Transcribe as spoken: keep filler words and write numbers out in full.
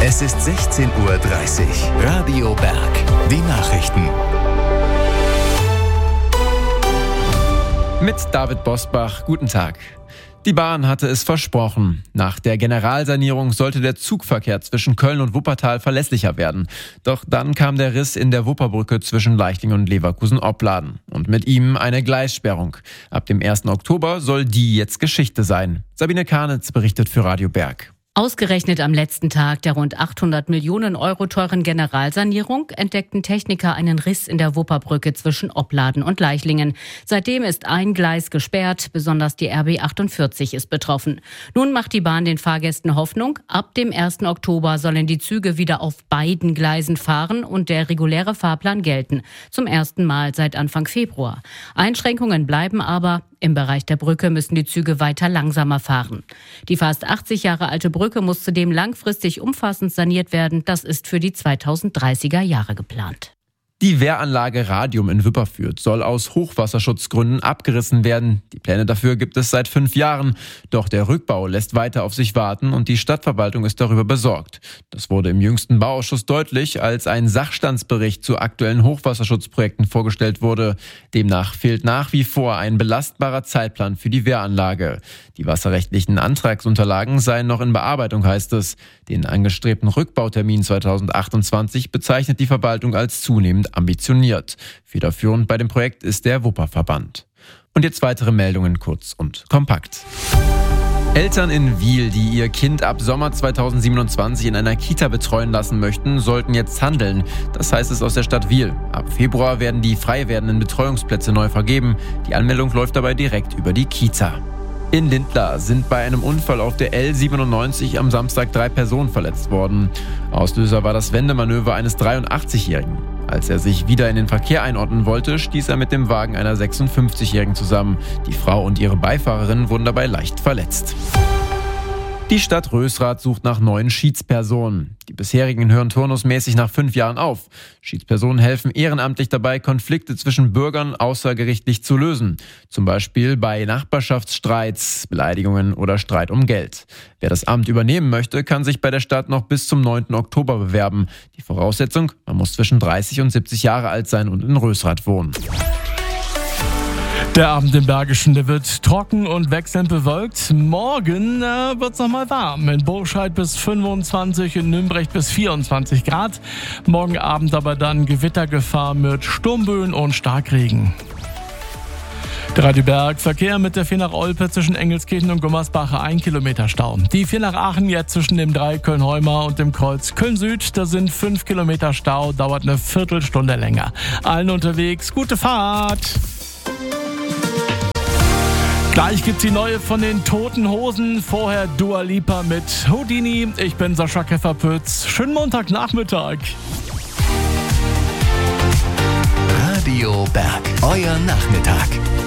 Es ist sechzehn Uhr dreißig. Radio Berg. Die Nachrichten. Mit David Bosbach, guten Tag. Die Bahn hatte es versprochen. Nach der Generalsanierung sollte der Zugverkehr zwischen Köln und Wuppertal verlässlicher werden. Doch dann kam der Riss in der Wupperbrücke zwischen Leichtling und Leverkusen-Opladen. Und mit ihm eine Gleissperrung. Ab dem ersten Oktober soll die jetzt Geschichte sein. Sabine Karnitz berichtet für Radio Berg. Ausgerechnet am letzten Tag der rund achthundert Millionen Euro teuren Generalsanierung entdeckten Techniker einen Riss in der Wupperbrücke zwischen Opladen und Leichlingen. Seitdem ist ein Gleis gesperrt, besonders die R B achtundvierzig ist betroffen. Nun macht die Bahn den Fahrgästen Hoffnung, ab dem ersten Oktober sollen die Züge wieder auf beiden Gleisen fahren und der reguläre Fahrplan gelten. Zum ersten Mal seit Anfang Februar. Einschränkungen bleiben aber. Im Bereich der Brücke müssen die Züge weiter langsamer fahren. Die fast achtzig Jahre alte Brücke muss zudem langfristig umfassend saniert werden. Das ist für die zweitausenddreißiger Jahre geplant. Die Wehranlage Radium in Wipperfürth soll aus Hochwasserschutzgründen abgerissen werden. Die Pläne dafür gibt es seit fünf Jahren. Doch der Rückbau lässt weiter auf sich warten und die Stadtverwaltung ist darüber besorgt. Das wurde im jüngsten Bauausschuss deutlich, als ein Sachstandsbericht zu aktuellen Hochwasserschutzprojekten vorgestellt wurde. Demnach fehlt nach wie vor ein belastbarer Zeitplan für die Wehranlage. Die wasserrechtlichen Antragsunterlagen seien noch in Bearbeitung, heißt es. Den angestrebten Rückbautermin zweitausendachtundzwanzig bezeichnet die Verwaltung als zunehmend ambitioniert. Federführend bei dem Projekt ist der Wupperverband. Und jetzt weitere Meldungen kurz und kompakt. Eltern in Wiel, die ihr Kind ab Sommer zweitausendsiebenundzwanzig in einer Kita betreuen lassen möchten, sollten jetzt handeln. Das heißt es aus der Stadt Wiel. Ab Februar werden die frei werdenden Betreuungsplätze neu vergeben. Die Anmeldung läuft dabei direkt über die Kita. In Lindlar sind bei einem Unfall auf der L siebenundneunzig am Samstag drei Personen verletzt worden. Auslöser war das Wendemanöver eines dreiundachtzigjährigen. Als er sich wieder in den Verkehr einordnen wollte, stieß er mit dem Wagen einer sechsundfünfzigjährigen zusammen. Die Frau und ihre Beifahrerin wurden dabei leicht verletzt. Die Stadt Rösrath sucht nach neuen Schiedspersonen. Die bisherigen hören turnusmäßig nach fünf Jahren auf. Schiedspersonen helfen ehrenamtlich dabei, Konflikte zwischen Bürgern außergerichtlich zu lösen. Zum Beispiel bei Nachbarschaftsstreits, Beleidigungen oder Streit um Geld. Wer das Amt übernehmen möchte, kann sich bei der Stadt noch bis zum neunten Oktober bewerben. Die Voraussetzung: man muss zwischen dreißig und siebzig Jahre alt sein und in Rösrath wohnen. Der Abend im Bergischen, der wird trocken und wechselnd bewölkt. Morgen äh, wird es nochmal warm. In Burscheid bis fünfundzwanzig, in Nümbrecht bis vierundzwanzig Grad. Morgen Abend aber dann Gewittergefahr mit Sturmböen und Starkregen. Der Radio Berg, Verkehr mit der vier nach Olpe zwischen Engelskirchen und Gummersbach, ein Kilometer Stau. Die vier nach Aachen jetzt zwischen dem drei Köln-Heuma und dem Kreuz Köln-Süd, da sind fünf Kilometer Stau, dauert eine Viertelstunde länger. Allen unterwegs, gute Fahrt! Gleich gibt's die neue von den Toten Hosen. Vorher Dua Lipa mit Houdini. Ich bin Sascha Kefferpütz. Schönen Montagnachmittag. Radio Berg, euer Nachmittag.